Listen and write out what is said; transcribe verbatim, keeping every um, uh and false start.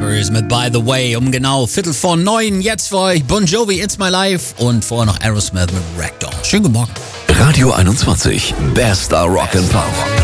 Peppers mit By the Way um genau Viertel vor neun. Jetzt für euch Bon Jovi, It's My Life und vorher noch Aerosmith mit Ragdoll. Schönen guten Morgen. Radio einundzwanzig, bester Rock and Pop.